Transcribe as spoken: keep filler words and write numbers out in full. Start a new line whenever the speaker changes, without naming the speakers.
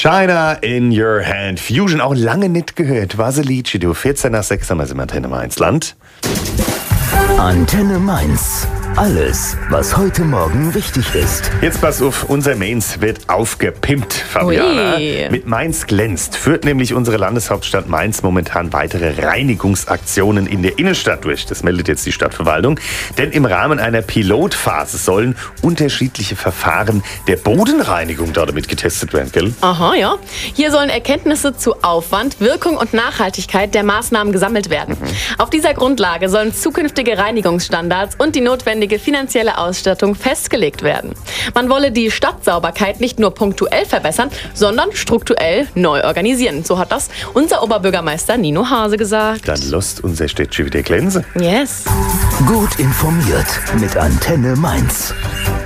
China in your hand. Fusion, auch lange nicht gehört. Vasilici, du. vierzehn nach sechs haben wir im Antenne Mainz Land.
Antenne Mainz. Alles, was heute Morgen wichtig ist.
Jetzt pass auf, unser Mainz wird aufgepimpt, Fabiana.
Ui.
Mit Mainz glänzt führt nämlich unsere Landeshauptstadt Mainz momentan weitere Reinigungsaktionen in der Innenstadt durch. Das meldet jetzt die Stadtverwaltung. Denn im Rahmen einer Pilotphase sollen unterschiedliche Verfahren der Bodenreinigung damit getestet werden, gell?
Aha, ja. Hier sollen Erkenntnisse zu Aufwand, Wirkung und Nachhaltigkeit der Maßnahmen gesammelt werden. Auf dieser Grundlage sollen zukünftige Reinigungsstandards und die notwendige finanzielle Ausstattung festgelegt werden. Man wolle die Stadtsauberkeit nicht nur punktuell verbessern, sondern strukturell neu organisieren. So hat das unser Oberbürgermeister Nino Hase gesagt.
Dann lässt unser Städtchen wieder glänzen.
Yes.
Gut informiert mit Antenne Mainz.